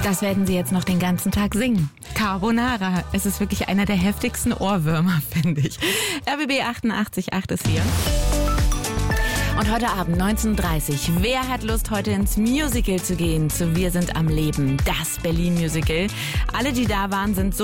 Das werden Sie jetzt noch den ganzen Tag singen. Carbonara. Es ist wirklich einer der heftigsten Ohrwürmer, finde ich. RBB 88.8 ist hier. Und heute Abend 19:30 Uhr. Wer hat Lust, heute ins Musical zu gehen? Zu Wir sind am Leben, das Berlin-Musical. Alle, die da waren, sind so